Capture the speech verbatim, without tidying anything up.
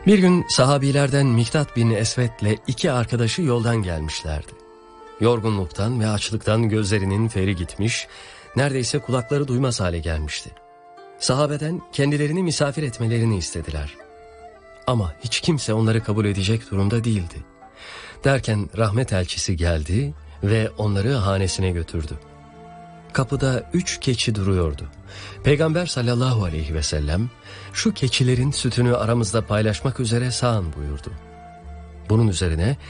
Bir gün sahabilerden Miktat bin Esved'le iki arkadaşı yoldan gelmişlerdi. Yorgunluktan ve açlıktan gözlerinin feri gitmiş, neredeyse kulakları duymaz hale gelmişti. Sahabeden kendilerini misafir etmelerini istediler. Ama hiç kimse onları kabul edecek durumda değildi. Derken rahmet elçisi geldi ve onları hanesine götürdü. Kapıda üç keçi duruyordu. Peygamber sallallahu aleyhi ve sellem şu keçilerin sütünü aramızda paylaşmak üzere sağın buyurdu. Bunun üzerine